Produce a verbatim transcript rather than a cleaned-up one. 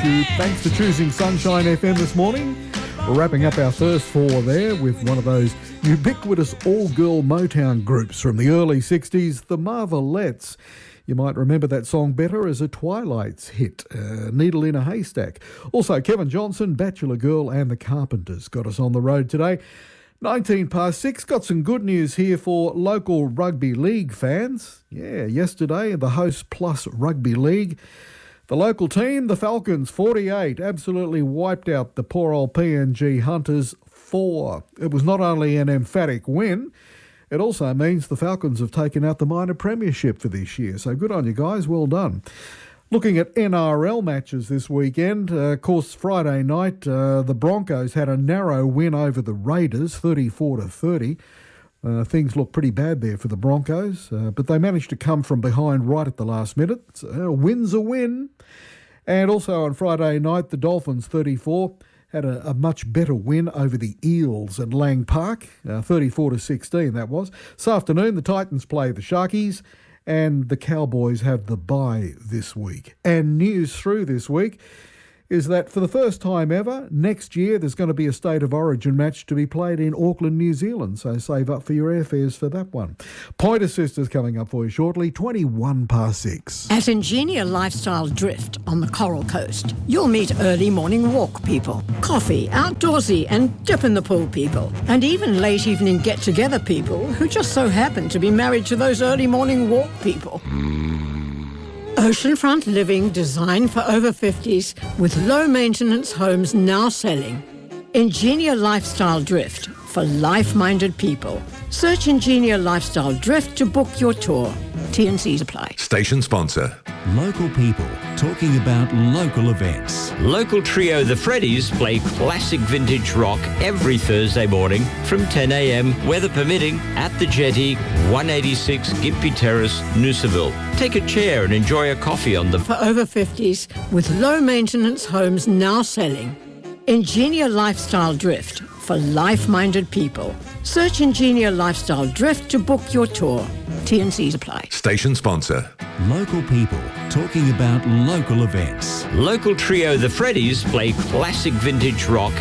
YouTube. Thanks for choosing Sunshine F M this morning. We're wrapping up our first four there with one of those ubiquitous all-girl Motown groups from the early sixties, the Marvelettes. You might remember that song better as a Twilight's hit, uh, Needle in a Haystack. Also, Kevin Johnson, Bachelor Girl and the Carpenters got us on the road today. nineteen past six, got some good news here for local rugby league fans. Yeah, yesterday, the Host Plus Rugby League, the local team, the Falcons, forty-eight, absolutely wiped out the poor old P N G Hunters, four. It was not only an emphatic win, it also means the Falcons have taken out the minor premiership for this year. So good on you guys, well done. Looking at N R L matches this weekend, uh, of course, Friday night, uh, the Broncos had a narrow win over the Raiders, thirty-four to thirty. Uh, things look pretty bad there for the Broncos, uh, but they managed to come from behind right at the last minute. So, a win's a win. And also on Friday night, the Dolphins, thirty-four, had a, a much better win over the Eels at Lang Park, uh, thirty-four to sixteen that was. This afternoon, the Titans play the Sharkies, and the Cowboys have the bye this week. And news through this week is that for the first time ever, next year there's going to be a State of Origin match to be played in Auckland, New Zealand. So save up for your airfares for that one. Pointer Sisters coming up for you shortly, twenty-one past six. At Ingenia Lifestyle Drift on the Coral Coast, you'll meet early morning walk people, coffee, outdoorsy and dip in the pool people, and even late evening get-together people who just so happen to be married to those early morning walk people. Oceanfront living designed for over fifties with low-maintenance homes now selling. Ingenia Lifestyle Drift for life-minded people. Search Ingenia Lifestyle Drift to book your tour. T and C's apply. Station sponsor. Local people talking about local events. Local trio The Freddies play classic vintage rock every Thursday morning from ten a.m, weather permitting, at the Jetty, one eighty-six Gympie Terrace, Noosaville. Take a chair and enjoy a coffee on the... For over fifties with low-maintenance homes now selling. Ingenia Lifestyle Drift for life-minded people. Search Ingenia Lifestyle Drift to book your tour. T and C's apply. Station sponsor. Local people talking about local events. Local trio The Freddies play classic vintage rock